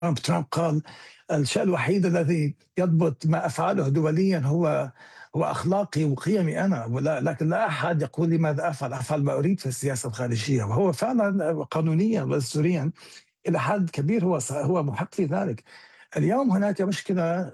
ترامب قال الشيء الوحيد الذي يضبط ما أفعله دوليا هو أخلاقي وقيمي أنا، لكن لا أحد يقول لي ماذا أفعل ما أريد في السياسة الخارجية. وهو فعلا قانونيا ودستوريا إلى حد كبير هو محق في ذلك. اليوم هناك مشكلة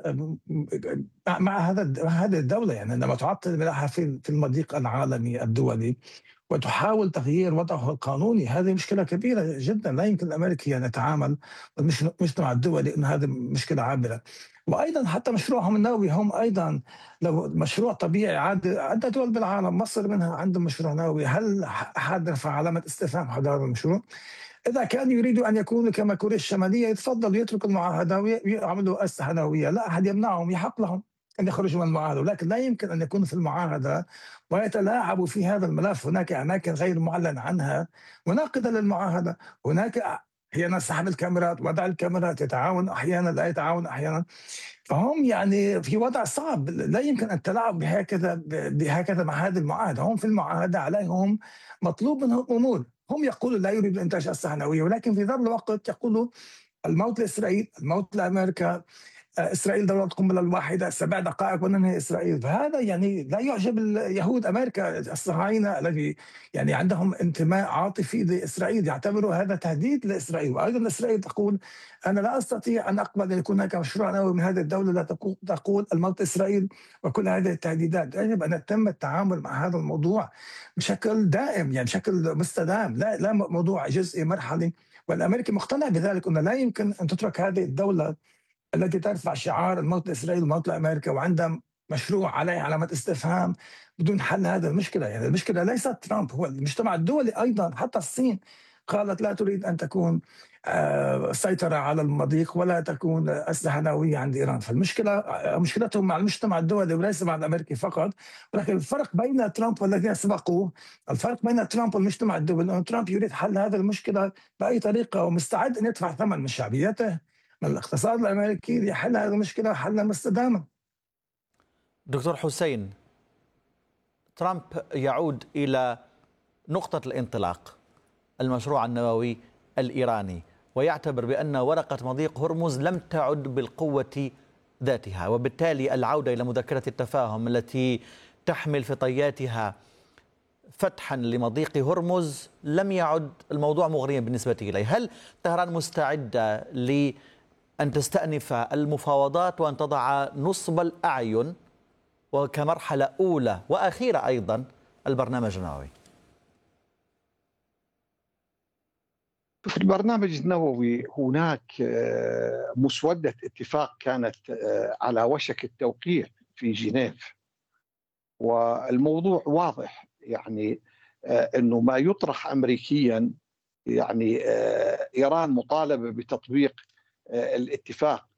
مع هذه الدولة، يعني عندما تعطل ملاحة في المضيق العالمي الدولي وتحاول تغيير وضعه القانوني، هذه مشكلة كبيرة جدا. لا يمكن الأمريكي أن يتعامل المجتمع الدولي أن هذه مشكلة عابرة. وأيضا حتى مشروعهم النووي هم أيضا لو مشروع طبيعي عدة دول بالعالم مصر منها عندهم مشروع نووي، هل أحد رفع علامة استفهام حول هذا المشروع؟ إذا كانوا يريدوا أن يكونوا كما كوريا الشمالية يتفضلوا يتركوا المعاهدة ويعملوا أسلحة نووية، لا أحد يمنعهم، يحق لهم أن يخرجوا من المعاهدة، ولكن لا يمكن أن يكونوا في المعاهدة ويتلاعبوا في هذا الملف. هناك أماكن غير معلن عنها مناقضة للمعاهدة، هناك أحيانا سحب الكاميرات، وضع الكاميرات، يتعاون أحيانا لا يتعاون أحيانا. فهم يعني في وضع صعب، لا يمكن أن تلعب بهكذا مع هذه المعاهدة. هم في المعاهدة عليهم مطلوب منهم أمور، هم يقولوا لا يريدوا إنتاج أسلحة نووية، ولكن في ذات الوقت يقولوا الموت لإسرائيل، الموت لأمريكا، إسرائيل دولة القنبلة الواحدة، 7 دقائق وننهي إسرائيل. فهذا يعني لا يعجب اليهود أمريكا الصهاينة الذي يعني عندهم انتماء عاطفي لإسرائيل، يعتبروا هذا تهديد لإسرائيل. وأيضا إسرائيل تقول أنا لا أستطيع أن أقبل أن يكون هناك مشروع نووي من هذه الدولة لا تقول الموت إسرائيل. وكل هذه التهديدات يجب أن يتم التعامل مع هذا الموضوع بشكل دائم، يعني بشكل مستدام، لا موضوع جزئي مرحلي. والأمريكي مقتنع بذلك أنه لا يمكن أن تترك هذه الدولة التي ترفع شعار الموت لإسرائيل والموت لأمريكا وعندها مشروع عليه علامة استفهام بدون حل هذا المشكلة. يعني المشكلة ليست ترامب، هو المجتمع الدولي أيضا. حتى الصين قالت لا تريد أن تكون سيطرة على المضيق ولا تكون أسلحة نووية عند إيران. فالمشكلة مشكلتهم مع المجتمع الدولي وليس مع الأمريكي فقط. ولكن الفرق بين ترامب والذين سبقوه، الفرق بين ترامب والمجتمع الدولي أن ترامب يريد حل هذه المشكلة بأي طريقة ومستعد أن يدفع ثمن من شعبيته من الاقتصاد الامريكي لحل هذه المشكله حلا مستداما. دكتور حسين، ترامب يعود إلى نقطة الانطلاق، المشروع النووي الإيراني، ويعتبر بأن ورقة مضيق هرمز لم تعد بالقوة ذاتها، وبالتالي العودة إلى مذكرة التفاهم التي تحمل في طياتها فتحا لمضيق هرمز لم يعد الموضوع مغريا بالنسبة إليه. هل طهران مستعدة أن تستأنف المفاوضات وأن تضع نصب الأعين وكمرحلة أولى وأخيرة أيضا البرنامج النووي؟ في البرنامج النووي هناك مسودة اتفاق كانت على وشك التوقيع في جنيف، والموضوع واضح، يعني أنه ما يطرح أمريكيا، يعني إيران مطالبة بتطبيق الاتفاق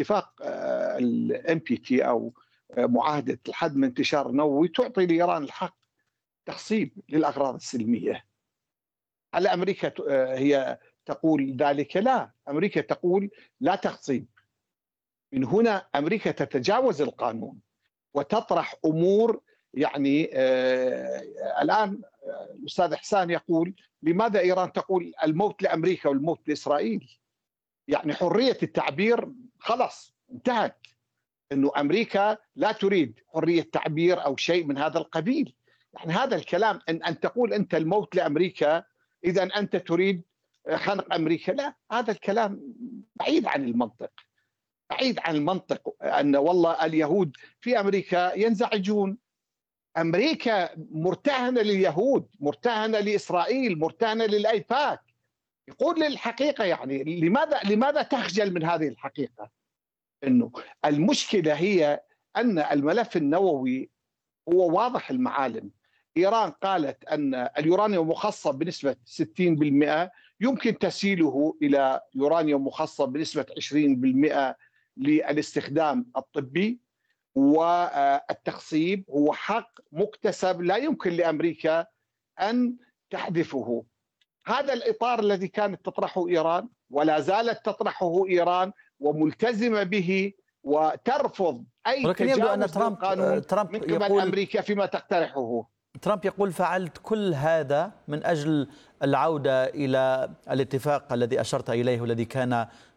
NPT أو معاهدة الحد من انتشار النووي، تعطي لإيران الحق تخصيب للأغراض السلمية. هل أمريكا هي تقول ذلك؟ لا، أمريكا تقول لا تخصيب. من هنا أمريكا تتجاوز القانون وتطرح أمور، يعني الآن الأستاذ إحسان يقول لماذا إيران تقول الموت لأمريكا والموت لإسرائيل؟ يعني حرية التعبير خلاص انتهت، أنه أمريكا لا تريد حرية تعبير أو شيء من هذا القبيل. يعني هذا الكلام أن تقول أنت الموت لأمريكا إذا أنت تريد خنق أمريكا، لا، هذا الكلام بعيد عن المنطق، بعيد عن المنطق. أن والله اليهود في أمريكا ينزعجون، أمريكا مرتهنة لليهود، مرتهنة لإسرائيل، مرتهنة للأيباك. يقول للحقيقة، يعني لماذا تخجل من هذه الحقيقة؟ إنه المشكلة هي أن الملف النووي هو واضح المعالم. إيران قالت أن اليورانيوم مخصب بنسبة 60% يمكن تسييله إلى يورانيوم مخصب بنسبة 20% للاستخدام الطبي، والتخصيب هو حق مكتسب لا يمكن لأمريكا أن تحذفه. هذا الإطار الذي كانت تطرحه إيران ولا زالت تطرحه إيران وملتزمة به وترفض أي ولكن يبدو أن تجاوز للقانون من قبل أمريكا فيما تقترحه. ترامب يقول فعلت كل هذا من أجل العودة إلى الاتفاق الذي أشرت إليه والذي كان